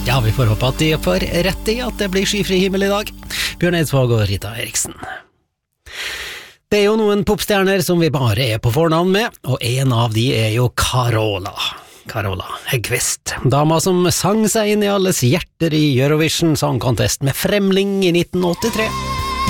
Ja, vi får håpe at de får rett i at det blir skyfri himmel i dag. Bjørn Eidsvåg og Rita Eriksen. Det er jo noen popstjerner som vi bare er på fornavn med, og en av de er jo Carola Häggkvist, dama som sang seg inn i alles hjerter i Eurovision Song Contest med Fremling i 1983.